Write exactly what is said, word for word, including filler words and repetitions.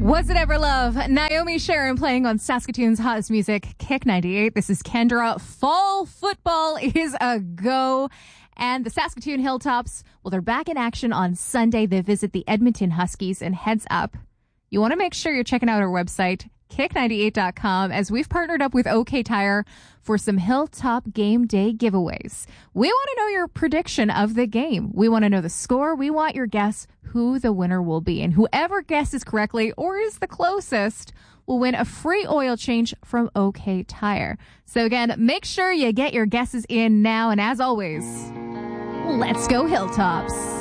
Was It Ever Love? Naomi Sharon playing on Saskatoon's hottest music, Kick ninety-eight. This is Kendra. Fall football is a go. And the Saskatoon Hilltops, well, they're back in action on Sunday. They visit the Edmonton Huskies, and heads up, you want to make sure you're checking out our website, kick ninety-eight dot com, as we've partnered up with OK Tire for some Hilltop game day giveaways. We want to know your prediction of the game. We want to know the score. We want your guess who the winner will be. And whoever guesses correctly or is the closest will win a free oil change from OK Tire. So again, make sure you get your guesses in now. And as always, let's go Hilltops.